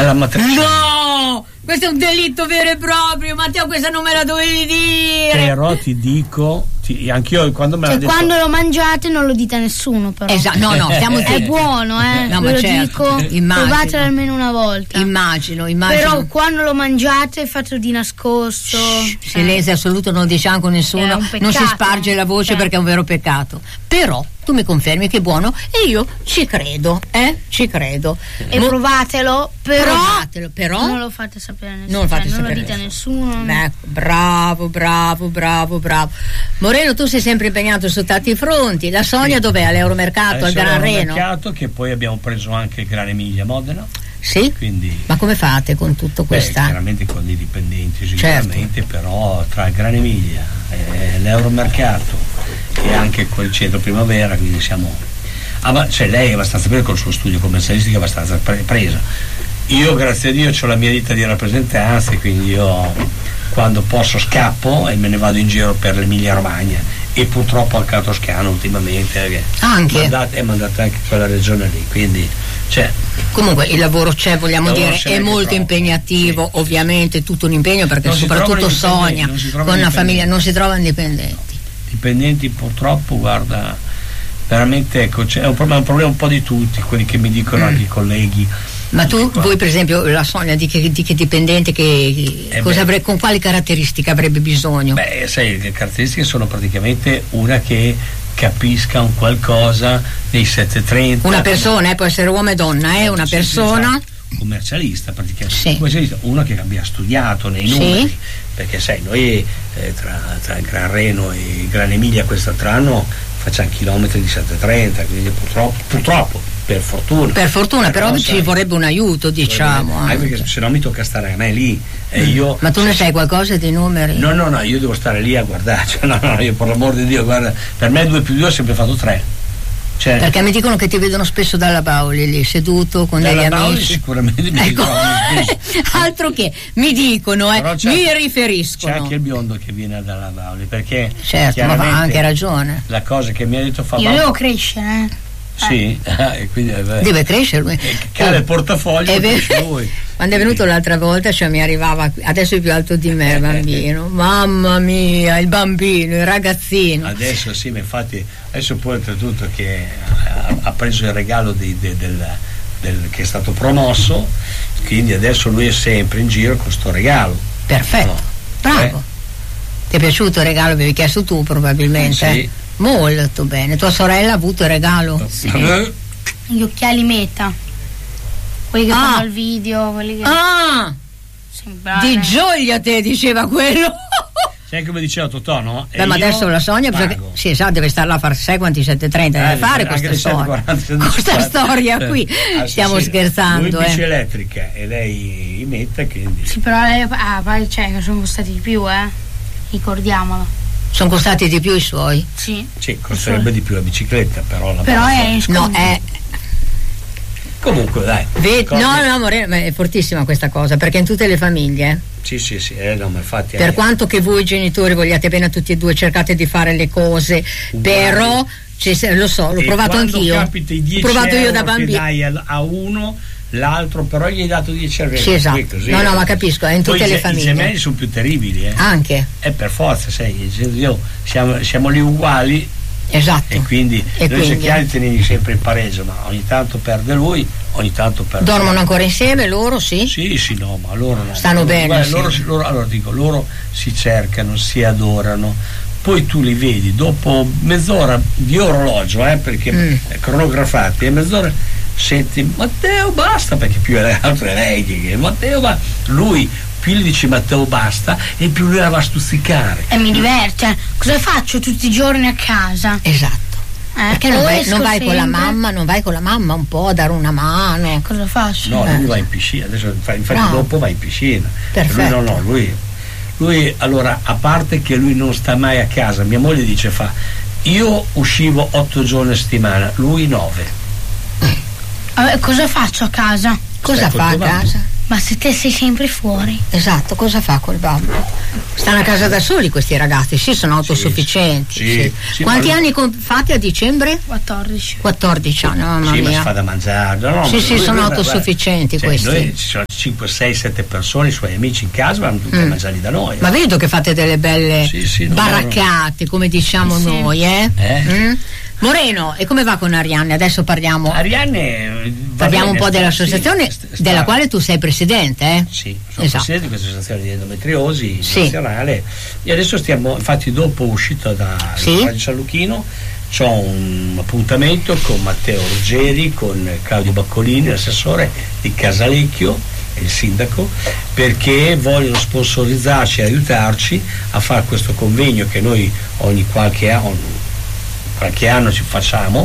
della matricina. No! Questo è un delitto vero e proprio, Matteo, questa non me la dovevi dire. Però ti dico, anch'io quando me l'ha detto. Quando lo mangiate non lo dite a nessuno, però. Esatto, no, stiamo è buono, No, ve ma lo certo, dico, provatelo almeno una volta. Immagino. Però quando lo mangiate fatelo di nascosto. Silenzio assoluto, non diciamo con nessuno, non si sparge la voce perché è un vero peccato. Però tu mi confermi che è buono e io ci credo, ci credo. E provatelo, però non lo fate sapere a nessuno. Non lo dite a nessuno. Bravo. Moreno, tu sei sempre impegnato su tanti fronti. La Sonia dov'è? All'Euromercato, al Gran Reno? All'Euromercato, che poi abbiamo preso anche il Gran Emilia Modena. Sì? Quindi, ma come fate con tutto questo? Chiaramente con i dipendenti sicuramente, però tra il Gran Emilia, l'Euromercato e anche quel centro primavera, quindi siamo lei è abbastanza bene col suo studio commercialistico, è abbastanza presa. Io grazie a Dio ho la mia ditta di rappresentanza, quindi io quando posso scappo e me ne vado in giro per l'Emilia Romagna e purtroppo anche la Toscana ultimamente, è mandata anche quella regione lì, quindi comunque il lavoro vogliamo dire, è molto impegnativo, sì. Ovviamente tutto un impegno, perché soprattutto Sonia con una famiglia non si trova dipendenti purtroppo, guarda, veramente è un problema un po' di tutti quelli che mi dicono, anche i colleghi. Ma voi per esempio la Sonia di che dipendente con quali caratteristiche avrebbe bisogno? Sai, le caratteristiche sono praticamente una che capisca un qualcosa dei 730. Una persona, può essere uomo e donna, una persona. Esatto. Commercialista praticamente, commercialista, uno che abbia studiato nei numeri, perché sai, noi tra il Gran Reno e il Gran Emilia quest'altro anno facciamo chilometri di 730, quindi purtroppo per fortuna però ci vorrebbe un aiuto, diciamo, anche perché se no mi tocca stare a me lì e io. Ma tu ne sai qualcosa dei numeri? No, io devo stare lì a guardare, io per l'amor di Dio, guarda, per me 2 più 2 ho sempre fatto 3. Perché mi dicono che ti vedono spesso dalla Bauli lì seduto con degli amici. Sicuramente mi dicono altro che mi dicono, mi riferiscono. C'è anche il biondo che viene dalla Bauli, perché certo, ma ha anche ragione. La cosa che mi ha detto io devo crescere, Sì, e quindi deve crescere lui. Cade il portafoglio, lui. Quando è venuto l'altra volta, mi arrivava, adesso è più alto di me il bambino, mamma mia, il bambino, il ragazzino. Adesso sì, ma infatti adesso poi oltretutto che ha preso il regalo del che è stato promosso, quindi adesso lui è sempre in giro con sto regalo. Perfetto, bravo. Ti è piaciuto il regalo? Avevi chiesto tu probabilmente? Sì. Molto bene. Tua sorella ha avuto il regalo? Sì. Gli occhiali Meta, quelli che fanno il video, quelli che di gioia te diceva quello. Sai come diceva Totò, no? Ma adesso la Sonia deve stare là a fare 6 quanti 730, deve fare questa storia qui. Stiamo scherzando. Lui dice elettrica e lei mette, quindi. Sì, però lei che sono costati di più, ricordiamolo. Sono costati di più i suoi? Sì, costerebbe di più la bicicletta, però comunque dai. No, Moreno, è fortissima questa cosa, perché in tutte le famiglie. Sì, no, ma infatti. Per quanto che voi genitori vogliate bene a tutti e due, cercate di fare le cose, però lo so, l'ho provato anch'io. L'ho provato io da bambino. Dai a uno, l'altro però gli hai dato 10 euro. Sì, esatto. Così, ma capisco, è in tutte le famiglie. I gemelli sono più terribili, Anche. Per forza, sai, siamo lì uguali. Esatto. E quindi noi cerchiamo di tenerli sempre in pareggio, ma ogni tanto perde lui, ogni tanto perde. Dormono ancora insieme loro, sì? Sì, no, ma loro no. Stanno bene. Loro si cercano, si adorano. Poi tu li vedi dopo mezz'ora di orologio, perché cronografati, e mezz'ora senti Matteo basta, perché più è l'altro è lei che Matteo va, lui più gli dici Matteo basta e più lui la va a stuzzicare. E mi diverte, cosa faccio tutti i giorni a casa? Esatto. Perché non vai con la mamma, un po' a dare una mano? Cosa faccio? No, lui va in piscina, adesso infatti dopo va in piscina. Perfetto. Lui allora, a parte che lui non sta mai a casa, mia moglie dice io uscivo 8 giorni a settimana, lui 9. Cosa faccio a casa? Cosa fa a casa? Ma se te sei sempre fuori. Esatto, cosa fa col babbo? Stanno a casa da soli questi ragazzi, sì, sono autosufficienti. Sì. Quanti anni fate a dicembre? 14. 14 anni, mamma mia. Ma si fa da mangiare. No, sì, sono autosufficienti questi. Noi ci sono 5, 6, 7 persone, i suoi amici in casa, vanno tutti a mangiare da noi. Ma vedo che fate delle belle baraccate, come diciamo noi, Moreno, e come va con Arianne? Adesso parliamo un po' dell'associazione della quale tu sei presidente, eh? Sì, sono presidente di questa associazione di endometriosi nazionale, e adesso stiamo, infatti dopo uscito da Radio San Luchino c'ho un appuntamento con Matteo Ruggeri, con Claudio Baccolini, l'assessore di Casalecchio, il sindaco, perché vogliono sponsorizzarci e aiutarci a fare questo convegno che noi ogni qualche anno ci facciamo,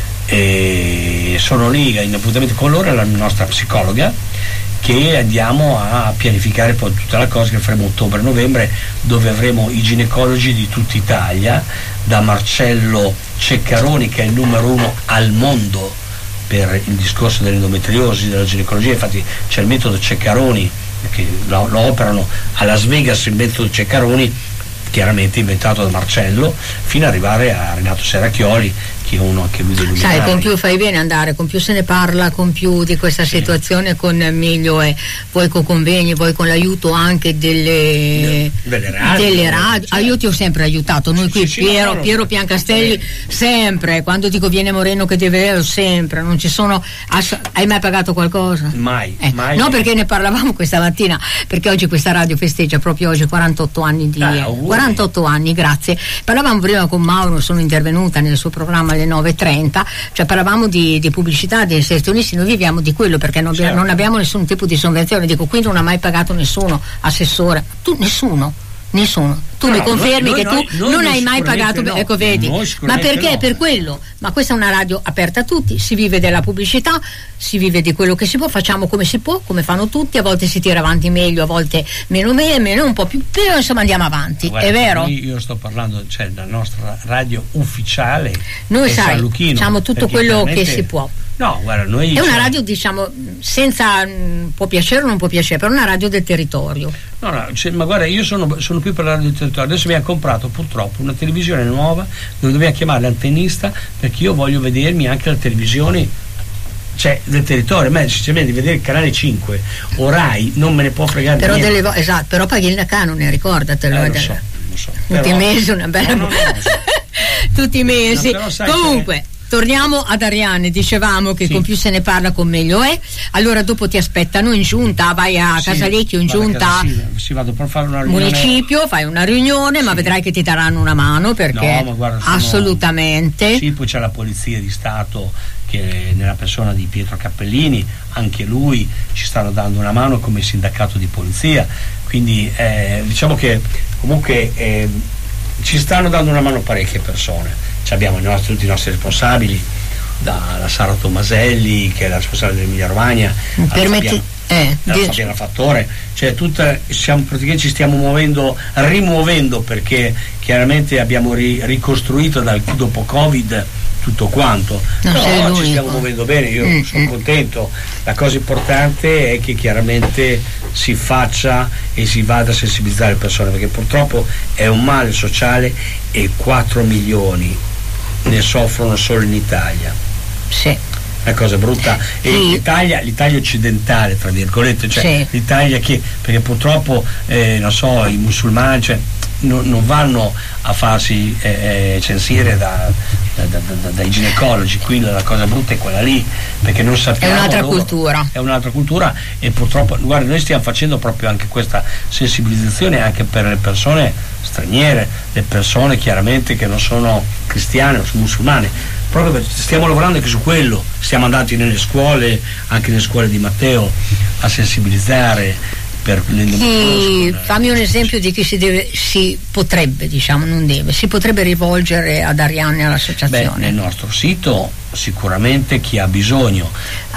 e sono lì in appuntamento con loro e la nostra psicologa, che andiamo a pianificare poi tutta la cosa che faremo ottobre-novembre, dove avremo i ginecologi di tutta Italia, da Marcello Ceccaroni, che è il numero 1 al mondo per il discorso dell'endometriosi, della ginecologia. Infatti c'è il metodo Ceccaroni, che lo operano a Las Vegas, il metodo Ceccaroni, chiaramente inventato da Marcello, fino ad arrivare a Renato Serracchioli, che è uno anche lui dei luminari. Sai, con più fai bene andare, con più se ne parla, con più di questa situazione, con meglio è. Vuoi con convegni, vuoi con l'aiuto anche delle radio. Io ti ho sempre aiutato, noi qui Piero Piancastelli, sempre, quando dico viene Moreno che deve, sempre, non ci sono. Hai mai pagato qualcosa? Mai. No, perché ne parlavamo questa mattina, perché oggi questa radio festeggia proprio oggi 48 anni di 48 anni, grazie. Parlavamo prima con Mauro, sono intervenuta nel suo programma alle 9:30, cioè parlavamo di pubblicità, di inserzionisti. Noi viviamo di quello, perché non abbiamo nessun tipo di sovvenzione, dico, quindi non ha mai pagato nessuno, assessore, tu nessuno. Tu mi confermi che tu non hai mai pagato, ecco, vedi, ma perché? Per quello. Ma questa è una radio aperta a tutti, si vive della pubblicità, si vive di quello che si può, facciamo come si può, come fanno tutti, a volte si tira avanti meglio, a volte meno, un po' più, però insomma andiamo avanti. Guarda, è vero? Io sto parlando, della nostra radio ufficiale, noi sai, facciamo tutto quello che si può. No, guarda, noi è una radio, diciamo, senza può piacere o non può piacere, però è una radio del territorio. No, ma guarda, io sono più per la radio del territorio. Adesso abbiamo comprato purtroppo una televisione nuova dove dobbiamo chiamare l'antennista, perché io voglio vedermi anche la televisione, cioè, del territorio. A me sinceramente di vedere il canale 5 o Rai non me ne può fregare però niente. Esatto, però paghi il canone, ricordatelo. Lo so. Tutti i mesi una bella tutti i mesi. Comunque torniamo ad Arianne, dicevamo che con più se ne parla con meglio è. Allora dopo ti aspettano in giunta, vai a Casalecchio in giunta, vado per fare una riunione, municipio, fai una riunione, ma vedrai che ti daranno una mano, perché assolutamente. Sì, poi c'è la Polizia di Stato, che nella persona di Pietro Cappellini, anche lui ci stanno dando una mano come sindacato di polizia, quindi diciamo che comunque ci stanno dando una mano parecchie persone. Abbiamo tutti i nostri responsabili, dalla Sara Tomaselli, che è la responsabile dell'Emilia Romagna, Fabiana Fattore, cioè praticamente ci stiamo rimuovendo, perché chiaramente abbiamo ricostruito dopo Covid tutto quanto, però ci stiamo muovendo bene, io sono contento. La cosa importante è che chiaramente si faccia e si vada a sensibilizzare le persone, perché purtroppo è un male sociale e 4 milioni ne soffrono solo in Italia. Sì. Una cosa brutta. E l'Italia occidentale, tra virgolette, cioè l'Italia perché purtroppo non so, i musulmani, cioè, non vanno a farsi censire dai ginecologi. Qui la cosa brutta è quella lì, perché non sappiamo, è un'altra cultura, e purtroppo, guarda, noi stiamo facendo proprio anche questa sensibilizzazione anche per le persone straniere, le persone chiaramente che non sono cristiane o sono musulmane. Proprio stiamo lavorando anche su quello, siamo andati nelle scuole, anche nelle scuole di Matteo, a sensibilizzare per l'endometriosi. Fammi un esempio di chi si potrebbe rivolgere ad Arianne, all'associazione. Nel nostro sito sicuramente chi ha bisogno.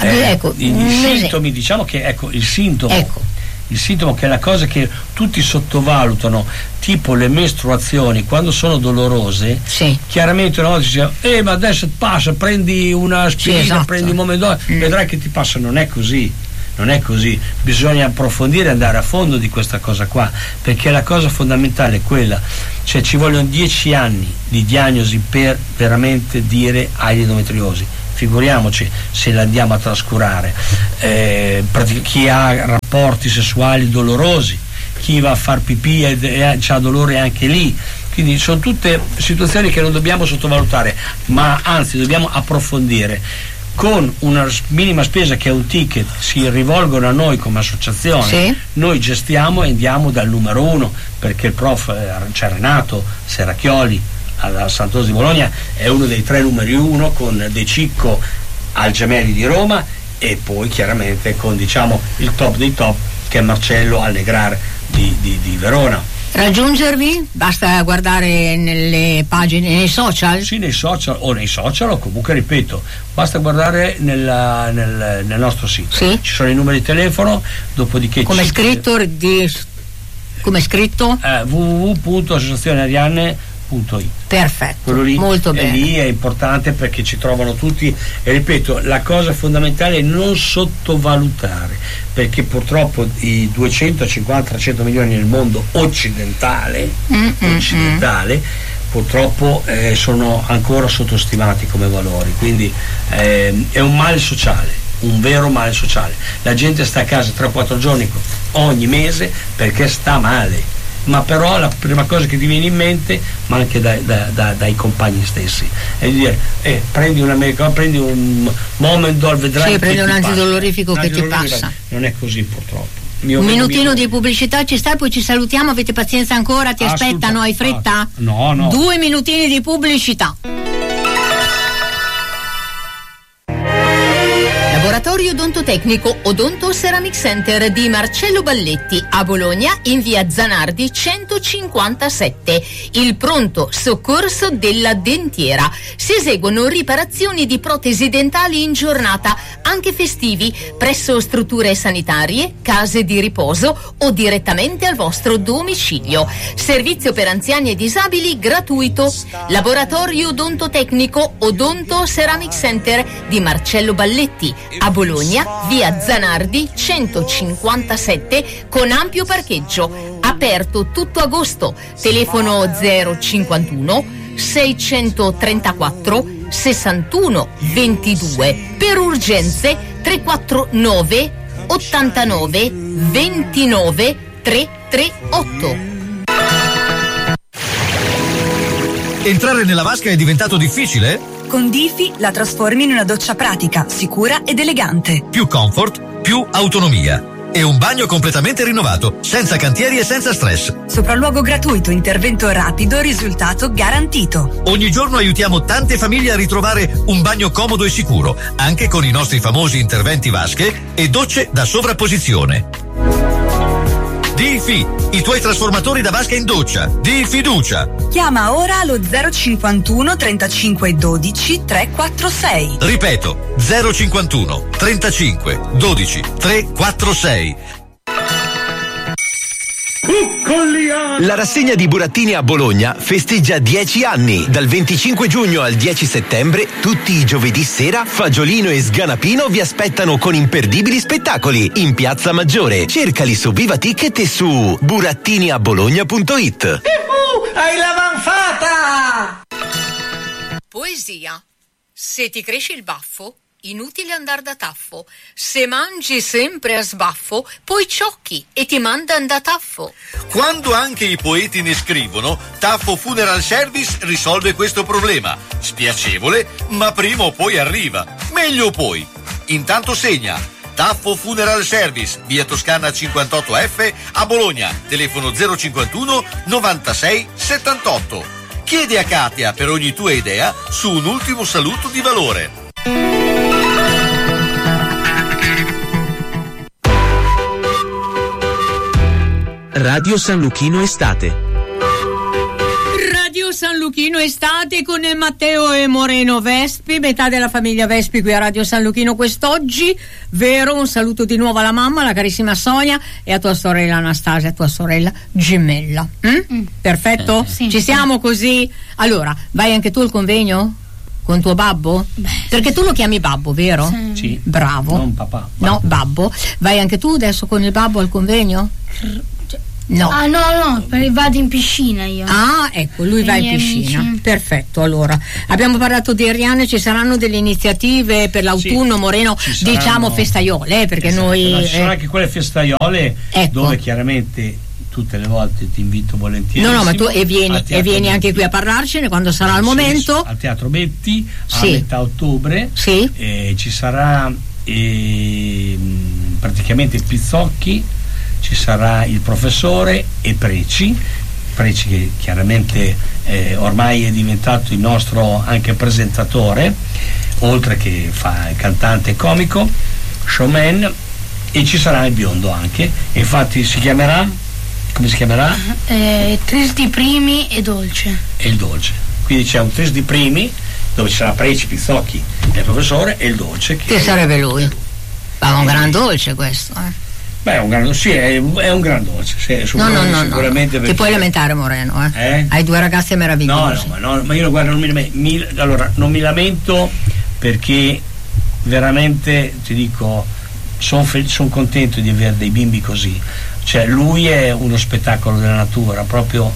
I sintomi, diciamo che il sintomo che è la cosa che tutti sottovalutano, tipo le mestruazioni quando sono dolorose, chiaramente una volta si dice ma adesso passa, prendi una aspirina, prendi un momento, vedrai che ti passa. Non è così, non è così, bisogna approfondire e andare a fondo di questa cosa qua, perché la cosa fondamentale è quella, cioè ci vogliono 10 anni di diagnosi per veramente dire hai l'endometriosi. Figuriamoci se la andiamo a trascurare. Chi ha rapporti sessuali dolorosi, chi va a far pipì e ha dolore anche lì. Quindi sono tutte situazioni che non dobbiamo sottovalutare, ma anzi dobbiamo approfondire. Con una minima spesa che è un ticket, si rivolgono a noi come associazione, sì. Noi gestiamo e andiamo dal numero 1, perché il prof, cioè Renato Serracchioli alla Santos di Bologna, è uno dei 3 numeri 1, con De Cicco al Gemelli di Roma, e poi chiaramente con, diciamo, il top dei top, che è Marcello Allegrar di Verona. Raggiungervi? Basta guardare nelle pagine, nei social? Sì, nei social o comunque, ripeto, basta guardare nel nostro sito. Sì? Ci sono i numeri di telefono, dopodiché come scritto www.associazionearianne.it. Perfetto, quello lì, molto bene. Lì è importante perché ci trovano tutti, e ripeto, la cosa fondamentale è non sottovalutare, perché purtroppo i 250-300 milioni nel mondo occidentale purtroppo sono ancora sottostimati come valori, quindi è un male sociale, un vero male sociale. La gente sta a casa 3-4 giorni ogni mese perché sta male, ma però la prima cosa che ti viene in mente, ma anche dai compagni stessi, è di dire prendi un Momendol, vedrai, sì, prendi un antidolorifico che ti passa. Non è così purtroppo. Un minutino di pubblicità ci sta, poi ci salutiamo. Avete pazienza ancora? Ti aspettano? Hai fretta? No. 2 minutini di pubblicità. Laboratorio odontotecnico Odonto Ceramic Center di Marcello Balletti a Bologna, in via Zanardi 157. Il pronto soccorso della dentiera. Si eseguono riparazioni di protesi dentali in giornata, anche festivi, presso strutture sanitarie, case di riposo o direttamente al vostro domicilio. Servizio per anziani e disabili gratuito. Laboratorio odontotecnico Odonto Ceramic Center di Marcello Balletti a Bologna, via Zanardi 157, con ampio parcheggio. Aperto tutto agosto. Telefono 051 634 61 22. Per urgenze 349 89 29 338. Entrare nella vasca è diventato difficile? Con Difi la trasformi in una doccia pratica, sicura ed elegante. Più comfort, più autonomia. E un bagno completamente rinnovato, senza cantieri e senza stress. Sopralluogo gratuito, intervento rapido, risultato garantito. Ogni giorno aiutiamo tante famiglie a ritrovare un bagno comodo e sicuro, anche con i nostri famosi interventi vasche e docce da sovrapposizione. Difi, i tuoi trasformatori da vasca in doccia. Di fiducia. Chiama ora allo 051 35 12 346. Ripeto, 051 35 12 346. La rassegna di burattini a Bologna festeggia 10 anni. Dal 25 giugno al 10 settembre, tutti i giovedì sera, Fagiolino e Sganapino vi aspettano con imperdibili spettacoli in Piazza Maggiore. Cercali su Viva Ticket e su burattiniabologna.it. Hai l'avanfata! Poesia. Se ti cresce il baffo, inutile andar da taffo. Se mangi sempre a sbaffo, poi ciocchi e ti mandan da taffo. Quando anche i poeti ne scrivono, Taffo Funeral Service risolve questo problema. Spiacevole, ma prima o poi arriva. Meglio poi. Intanto segna. Taffo Funeral Service, via Toscana 58F a Bologna. Telefono 051 96 78. Chiedi a Katia per ogni tua idea su un ultimo saluto di valore. Radio San Luchino Estate. Radio San Luchino Estate con Matteo e Moreno Vespi, metà della famiglia Vespi qui a Radio San Luchino quest'oggi. Vero, un saluto di nuovo alla mamma, la carissima Sonia, e a tua sorella Anastasia, tua sorella gemella. Perfetto? Sì. Ci siamo così? Allora, vai anche tu al convegno? con tuo babbo? Perché tu lo chiami babbo, vero? Sì. Bravo. Non papà. No, babbo. Vai anche tu adesso con il babbo al convegno? No. Ah, no, vado in piscina io. Ah, ecco, lui va in piscina. Amici. Perfetto, allora. Abbiamo parlato di Ariane, ci saranno delle iniziative per l'autunno, Moreno, diciamo festaiole, perché noi... Ci sono anche quelle festaiole, ecco, dove chiaramente tutte le volte ti invito volentieri. No, ma tu vieni anche qui a parlarcene quando sarà il momento. Al Teatro Betti, a metà ottobre. Sì. Ci sarà praticamente Pizzocchi, ci sarà il professore e Preci che chiaramente ormai è diventato il nostro anche presentatore, oltre che fa il cantante comico, showman, e ci sarà il biondo anche. Infatti come si chiamerà? Tris di primi e dolce. E il dolce. Quindi c'è un tris di primi dove ci sarà Preci, Pizzocchi e il professore, e il dolce che sarebbe lui. Ma un gran dolce questo, Beh, è un gran dolce, no. Sicuramente. Ti puoi lamentare, Moreno, Hai due ragazze meravigliose. Ma io guarda, non mi lamento, perché veramente ti dico, sono contento di avere dei bimbi così. Cioè, lui è uno spettacolo della natura, proprio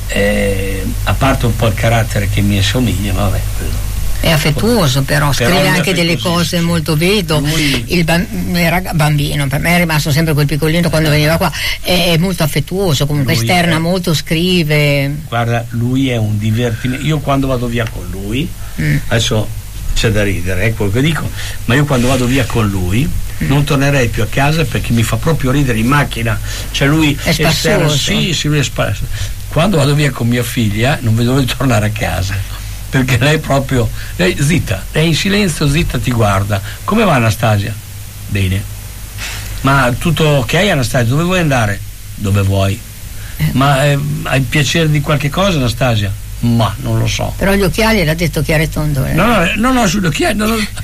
a parte un po' il carattere che mi assomiglia, ma vabbè, è affettuoso, però scrive anche delle cose molto, vedo il bambino, per me è rimasto sempre quel piccolino quando veniva qua, è molto affettuoso, comunque esterna molto, scrive. Guarda, lui è un divertimento. Io quando vado via con lui, adesso c'è da ridere, quello che dico, ma io quando vado via con lui non tornerei più a casa, perché mi fa proprio ridere in macchina. Cioè lui è spassoso. Sì, lui è spassoso. Quando vado via con mia figlia non vedo l'ora di tornare a casa, perché lei proprio, zitta, lei in silenzio, zitta, ti guarda. Come va Anastasia? Bene. Ma tutto ok Anastasia? Dove vuoi andare? Dove vuoi. Ma hai piacere di qualche cosa Anastasia? Ma non lo so. Però gli occhiali l'ha detto chiaro e tondo. No, sugli occhiali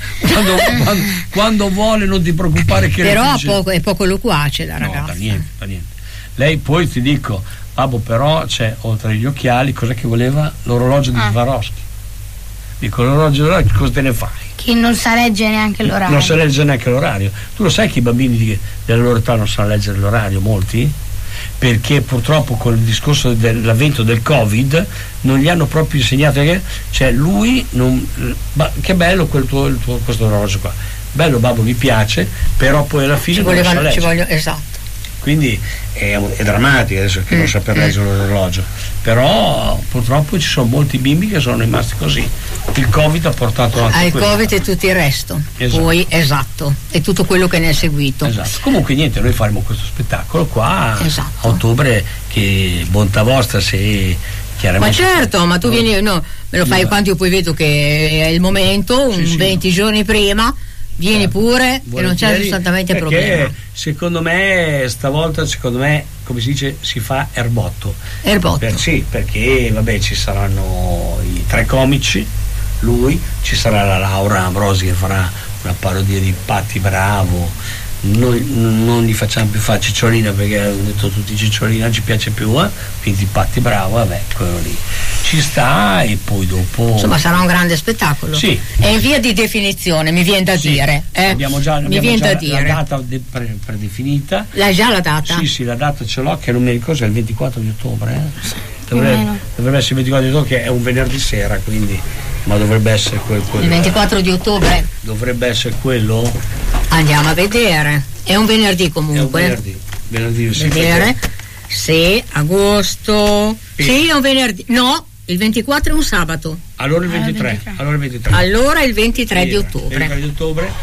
quando vuole non ti preoccupare che però è poco loquace la ragazza. Da niente. Lei poi ti dico, babbo, però c'è oltre agli occhiali, cos'è che voleva? L'orologio di Swarovski. Dico, l'orologio cosa te ne fai? Che non sa leggere neanche l'orario. Non sa leggere neanche l'orario. Tu lo sai che i bambini della loro età non sanno leggere l'orario, molti? Perché purtroppo con il discorso dell'avvento del Covid non gli hanno proprio insegnato cioè lui che bello questo orologio qua, bello babbo, mi piace, però poi alla fine esatto. Quindi è drammatico adesso che non saper leggere l'orologio, però purtroppo ci sono molti bimbi che sono rimasti così. Il Covid ha portato anche il Covid e tutto il resto, poi e tutto quello che ne è seguito. Comunque niente, noi faremo questo spettacolo qua a ottobre, che bontà vostra se chiaramente. Ma certo, ma tu vieni, me lo fai quando io poi vedo che è il momento, 20 giorni prima. Vieni pure, che non c'è assolutamente problema. Secondo me stavolta, come si dice, si fa erbotto. Sì, perché vabbè, ci saranno i 3 comici, lui, ci sarà la Laura Ambrosi che farà una parodia di Patti Bravo. Noi non gli facciamo più fare Cicciolina, perché hanno detto tutti Cicciolina non ci piace più, quindi Patti Bravo, vabbè, quello lì ci sta. E poi dopo, insomma, sarà un grande spettacolo. Sì. È in via di definizione, mi viene da dire. Abbiamo già la data predefinita. L'hai già la data? Sì, la data ce l'ho, che non mi ricordo, è il 24 di ottobre. Dovrebbe essere il 24 di ottobre, che è un venerdì sera, quindi, ma dovrebbe essere quello. Il 24 di ottobre? Dovrebbe essere quello. Andiamo a vedere. È un venerdì comunque. È un venerdì vedere. Sì, agosto. Sì, è un venerdì. No, il 24 è un sabato. Allora il 23. Allora il 23 di ottobre. Il 23 di ottobre,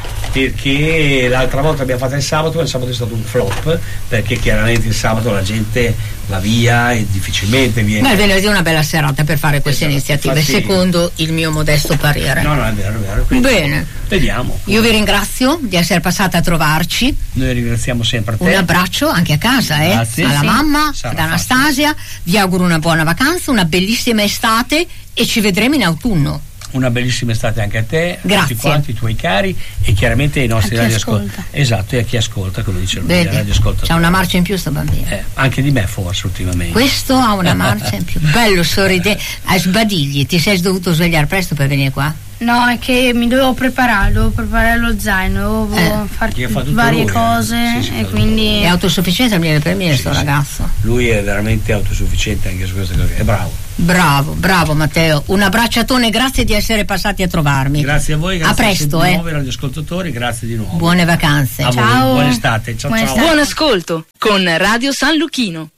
perché l'altra volta abbiamo fatto il sabato, ma il sabato è stato un flop, perché chiaramente il sabato la gente va via e difficilmente viene. Ma il venerdì è una bella serata per fare queste iniziative, secondo il mio modesto parere. No, è vero. Bene. Vediamo. Io vi ringrazio di essere passata a trovarci. Noi ringraziamo sempre te. Un abbraccio anche a casa, Grazie. alla mamma, ad Anastasia. Vi auguro una buona vacanza, una bellissima estate e ci vedremo in autunno. Una bellissima estate anche a te, grazie. A tutti quanti i tuoi cari e chiaramente ai nostri radioascoltatori. Esatto, e a chi ascolta, come dice lui, c'ha una marcia in più sto bambino. Anche di me forse ultimamente. Questo ha una marcia in più. Bello, sorridente, a sbadigli. Ti sei dovuto svegliare presto per venire qua? No, è che mi dovevo preparare lo zaino, dovevo fare varie cose e quindi... È autosufficiente per me questo ragazzo. Lui è veramente autosufficiente anche su queste cose, è bravo. Bravo Matteo, un abbracciatone, grazie di essere passati a trovarmi. Grazie a voi, grazie a presto, di nuovo agli ascoltatori, grazie di nuovo. Buone vacanze. Ciao. Buona estate, ciao. Buon ascolto con Radio San Luchino.